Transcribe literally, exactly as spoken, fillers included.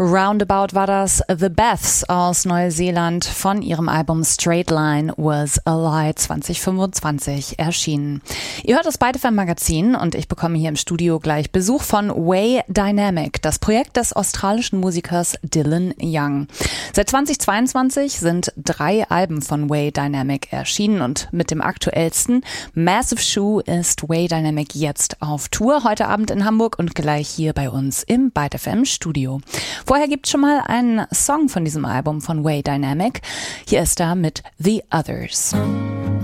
Roundabout war das The Beths aus Neuseeland von ihrem Album Straight Line Was a Lie zwanzig fünfundzwanzig erschienen. Ihr hört das Byte F M Magazin und ich bekomme hier im Studio gleich Besuch von Way Dynamic, das Projekt des australischen Musikers Dylan Young. Seit zweitausendzweiundzwanzig sind drei Alben von Way Dynamic erschienen und mit dem aktuellsten Massive Shoe ist Way Dynamic jetzt auf Tour, heute Abend in Hamburg und gleich hier bei uns im Byte F M Studio. Vorher gibt's schon mal einen Song von diesem Album von Way Dynamic. Hier ist er mit The Others.